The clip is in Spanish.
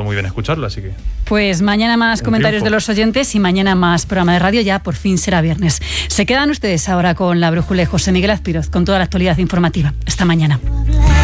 muy bien escucharlo, así que... Pues mañana más comentarios de los oyentes y mañana más programa de radio, ya por fin será viernes. Se quedan ustedes ahora con La Brújula de José Miguel Azpiroz, con toda la actualidad informativa. Hasta mañana.